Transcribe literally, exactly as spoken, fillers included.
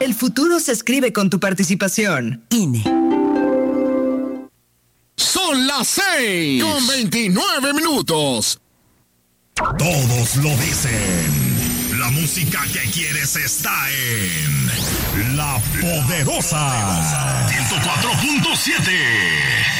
El futuro se escribe con tu participación. I N E. Son las seis con veintinueve minutos. Todos lo dicen. La música que quieres está en La Poderosa. ciento cuatro punto siete.